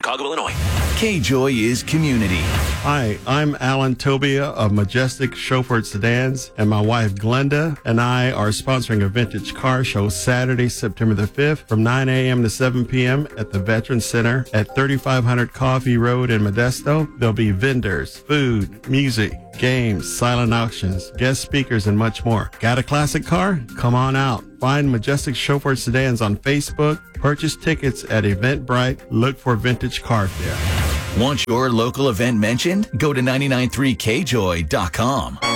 Chicago, Illinois. K-Joy is community. Hi, I'm Alan Tobia of Majestic Chauffeured Sedans, and my wife Glenda and I are sponsoring a vintage car show Saturday, September the 5th from 9 a.m. to 7 p.m. at the Veterans Center at 3500 Coffee Road in Modesto. There'll be vendors, food, music, games, silent auctions, guest speakers, and much more. Got a classic car? Come on out. Find Majestic Chauffeured Sedans on Facebook. Purchase tickets at Eventbrite. Look for Vintage Car Fair. Want your local event mentioned? Go to 993kjoy.com.